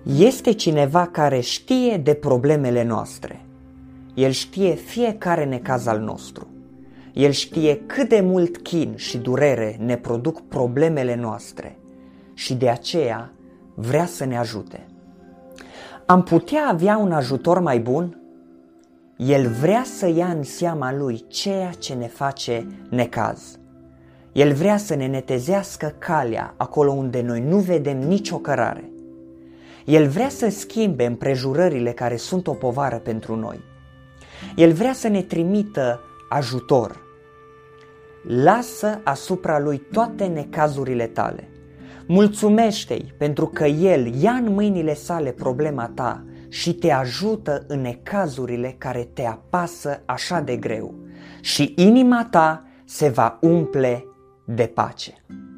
Este cineva care știe de problemele noastre. El știe fiecare necaz al nostru. El știe cât de mult chin și durere ne produc problemele noastre și de aceea vrea să ne ajute. Am putea avea un ajutor mai bun? El vrea să ia în seama lui ceea ce ne face necaz. El vrea să ne netezească calea acolo unde noi nu vedem nicio cărare. El vrea să schimbe împrejurările care sunt o povară pentru noi. El vrea să ne trimită ajutor. Lasă asupra lui toate necazurile tale. Mulțumește-i pentru că el ia în mâinile sale problema ta și te ajută în necazurile care te apasă așa de greu și inima ta se va umple de pace.